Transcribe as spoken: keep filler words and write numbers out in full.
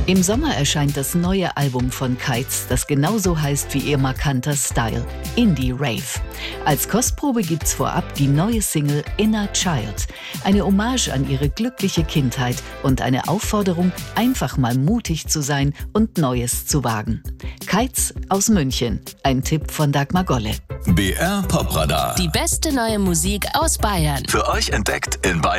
Im Sommer erscheint das neue Album von Kites, das genauso heißt wie ihr markanter Style, Indie Rave. Als Kostprobe gibt's vorab die neue Single Inner Child, eine Hommage an ihre glückliche Kindheit und eine Aufforderung, einfach mal mutig zu sein und Neues zu wagen. Kites aus München, ein Tipp von Dagmar Golle. B R Popradar. Die beste neue Musik aus Bayern. Für euch entdeckt in Bayern.